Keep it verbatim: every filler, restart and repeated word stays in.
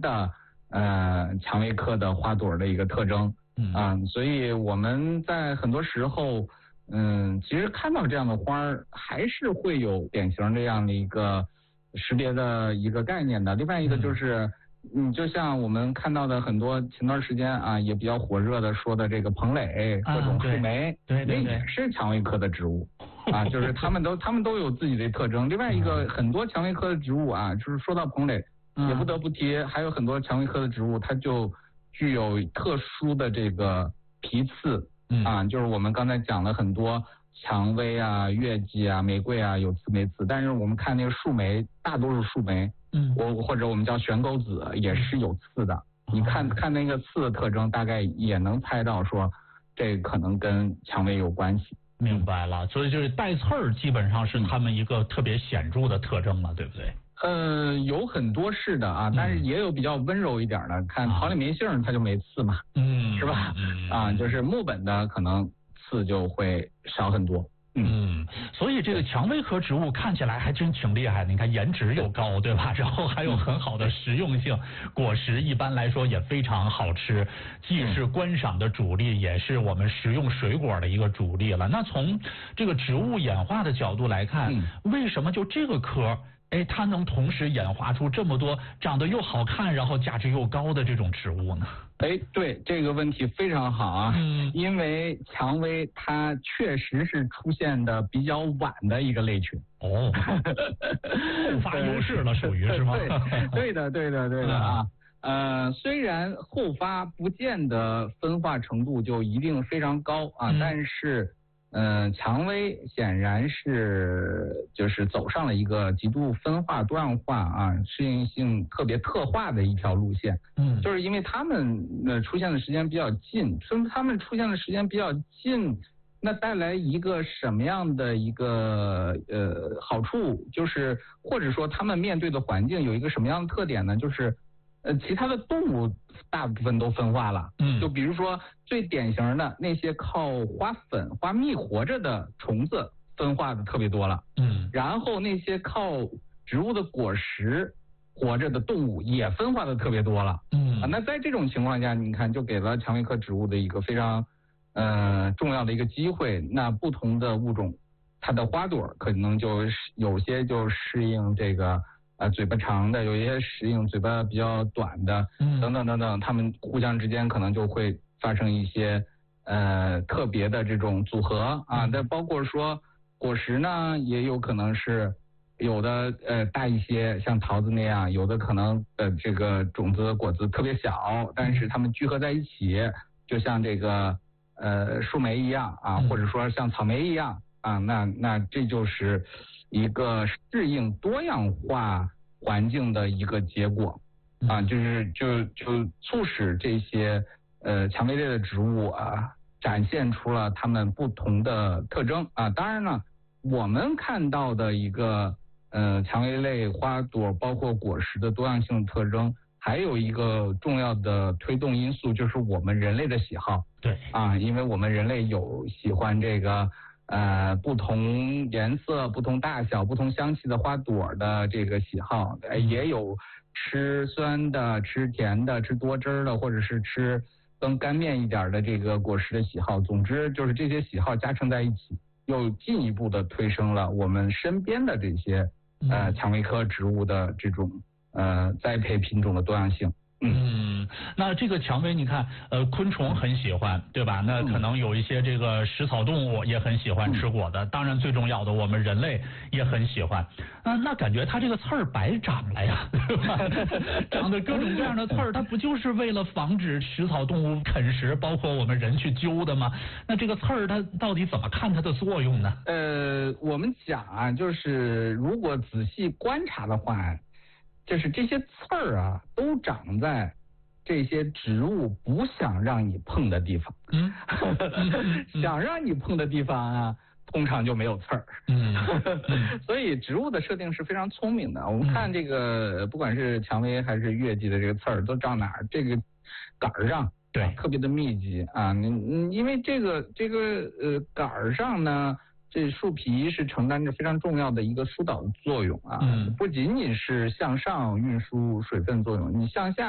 的呃蔷薇科的花朵的一个特征。嗯啊，所以我们在很多时候，嗯，其实看到这样的花儿，还是会有典型这样的一个识别的一个概念的。另外一个就是，嗯，就像我们看到的很多前段时间啊也比较火热的说的这个蓬蕾、各种树莓， 对对对， 那也是蔷薇科的植物啊，就是它们都它们都有自己的特征。另外一个，很多蔷薇科的植物啊，就是说到蓬蕾，也不得不提，还有很多蔷薇科的植物，它就具有特殊的这个皮刺，嗯啊，就是我们刚才讲了很多蔷薇啊、月季啊、玫瑰啊有刺没刺，但是我们看那个树莓，大多数树莓，嗯，我或者我们叫悬钩子也是有刺的。嗯、你看看那个刺的特征，大概也能猜到说这可能跟蔷薇有关系。 明白了，所以就是带刺儿基本上是它们一个特别显著的特征了，对不对？ 呃，有很多是的啊，但是也有比较温柔一点的，看桃李莓杏它就没刺嘛，嗯，是吧？嗯、啊，就是木本的可能刺就会少很多。 嗯，所以这个蔷薇科植物看起来还真挺厉害的，你看颜值又高，对吧？然后还有很好的实用性，果实一般来说也非常好吃，既是观赏的主力，也是我们食用水果的一个主力了。那从这个植物演化的角度来看，为什么就这个科？哎，它能同时演化出这么多长得又好看，然后价值又高的这种植物呢？ 哎，对，这个问题非常好啊，嗯，因为蔷薇它确实是出现的比较晚的一个类群。 哦，后发优势了，属于是吗？ 对的，对的，对的啊。呃，虽然后发不见得分化程度就一定非常高啊，嗯、但是。嗯、呃，蔷薇显然是就是走上了一个极度分化多样化啊，适应性特别特化的一条路线。嗯，就是因为它们呃出现的时间比较近，说明它们出现的时间比较近，那带来一个什么样的一个呃好处？就是或者说它们面对的环境有一个什么样的特点呢？就是呃，其他的动物大部分都分化了，嗯，就比如说最典型的那些靠花粉、花蜜活着的虫子分化的特别多了，嗯，然后那些靠植物的果实活着的动物也分化的特别多了，嗯，啊，那在这种情况下，你看就给了蔷薇科植物的一个非常呃重要的一个机会，那不同的物种它的花朵可能就有些就适应这个。呃，嘴巴长的，有一些适应嘴巴比较短的，嗯，等等等等，它们互相之间可能就会发生一些呃特别的这种组合啊。那、嗯、包括说果实呢，也有可能是有的呃大一些，像桃子那样；有的可能呃这个种子果子特别小，但是它们聚合在一起，就像这个呃树莓一样啊，或者说像草莓一样啊。那那这就是一个适应多样化环境的一个结果啊，就是就就促使这些呃蔷薇类的植物啊展现出了它们不同的特征啊。当然呢，我们看到的一个呃蔷薇类花朵包括果实的多样性特征，还有一个重要的推动因素就是我们人类的喜好。 对啊，因为我们人类有喜欢这个。呃，不同颜色、不同大小、不同香气的花朵的这个喜好，呃，也有吃酸的、吃甜的、吃多汁的，或者是吃更干面一点的这个果实的喜好。总之，就是这些喜好加成在一起，又进一步的推升了我们身边的这些呃蔷薇科植物的这种呃栽培品种的多样性。 嗯，那这个蔷薇，你看，呃，昆虫很喜欢，对吧？那可能有一些这个食草动物也很喜欢吃果的，当然最重要的，我们人类也很喜欢。啊，那感觉它这个刺儿白长了呀，对吧？长的各种各样的刺儿，它不就是为了防止食草动物啃食，包括我们人去揪的吗？那这个刺儿它到底怎么看它的作用呢？ 呃，我们讲啊，就是如果仔细观察的话。就是这些刺儿啊，都长在这些植物不想让你碰的地方。嗯，想让你碰的地方啊，通常就没有刺儿。嗯，所以植物的设定是非常聪明的。我们看这个，不管是蔷薇还是月季的这个刺儿，都长哪儿？这个杆儿上， 对、啊， 特别的密集啊。你你因为这个这个呃杆儿上呢。这树皮是承担着非常重要的一个疏导的作用啊，嗯，不仅仅是向上运输水分作用，你向下